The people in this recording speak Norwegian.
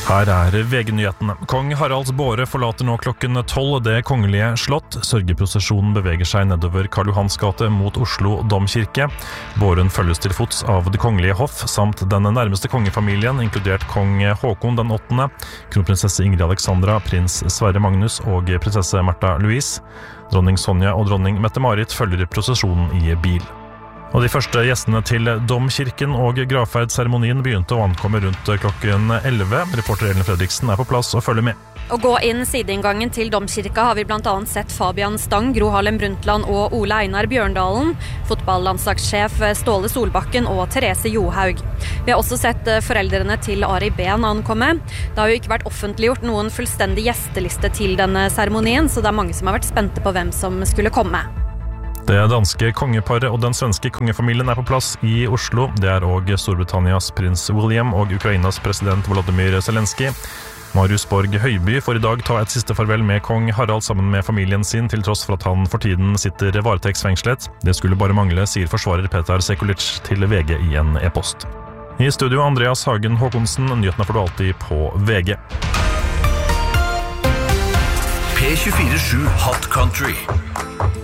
Her VG-nyhetene. Kong Haralds båre forlater nå klokken 12 det kongelige slott. Sørgeprosesjonen beveger seg nedover Karl Johans gate mot Oslo domkirke. Båren følges til fots av det kongelige hoff, samt den nærmeste kongefamilien, inkludert kong Håkon den 8., kronprinsesse Ingrid Alexandra, prins Sverre Magnus og prinsesse Märtha Louise. Dronning Sonja og dronning Mette-Marit følger prosesjonen i bil. Og de første gjestene til domkirken og gravferdseremonien begynte å ankomme rundt klokken 11. Reporter Ellen Fredriksen på plass og følger med. Å gå inn sideinngangen til domkirka har vi blant annet sett Fabian Stang, Gro Harlem Brundtland og Ole Einar Bjørndalen, fotballandslagssjef Ståle Solbakken og Therese Johaug. Vi har også sett foreldrene til Ari Behn ankomme. Det har jo ikke vært offentliggjort noen fullstendig gjesteliste til denne seremonien, så det er mange som har vært spente på hvem som skulle komme. Det danske kongeparet og den svenske kongefamilien på plass i Oslo. Det også Storbritannias prins William og Ukrainas president Volodymyr Zelensky. Marius Borg Høiby får i dag ta et siste farvel med kong Harald sammen med familien sin, til tross for at han for tiden sitter varetektsfengslet. Det skulle bare mangle, sier forsvarer Petar Sekulic til VG i en e-post. I studio Andreas Hagen Håkonsen, nyhetene får du alltid på VG. P24/7 Hot Country.